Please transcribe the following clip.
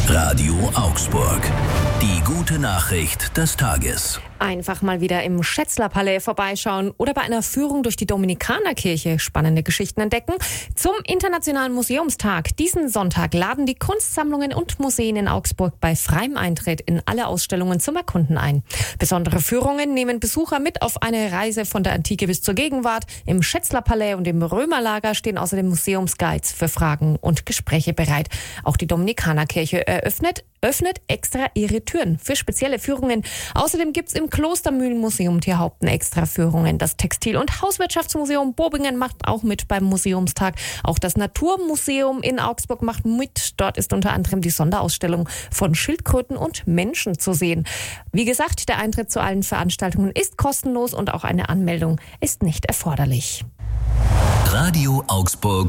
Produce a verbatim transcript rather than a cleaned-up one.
Radio Augsburg. Die gute Nachricht des Tages. Einfach mal wieder im Schätzler-Palais vorbeischauen oder bei einer Führung durch die Dominikanerkirche spannende Geschichten entdecken. Zum Internationalen Museumstag diesen Sonntag laden die Kunstsammlungen und Museen in Augsburg bei freiem Eintritt in alle Ausstellungen zum Erkunden ein. Besondere Führungen nehmen Besucher mit auf eine Reise von der Antike bis zur Gegenwart. Im Schätzler-Palais und im Römerlager stehen außerdem Museumsguides für Fragen und Gespräche bereit. Auch die Dominikanerkirche eröffnet öffnet extra ihre Türen für spezielle Führungen. Außerdem gibt's im Klostermühlenmuseum Tierhaupten extra Führungen. Das Textil- und Hauswirtschaftsmuseum Bobingen macht auch mit beim Museumstag. Auch das Naturmuseum in Augsburg macht mit. Dort ist unter anderem die Sonderausstellung von Schildkröten und Menschen zu sehen. Wie gesagt, der Eintritt zu allen Veranstaltungen ist kostenlos und auch eine Anmeldung ist nicht erforderlich. Radio Augsburg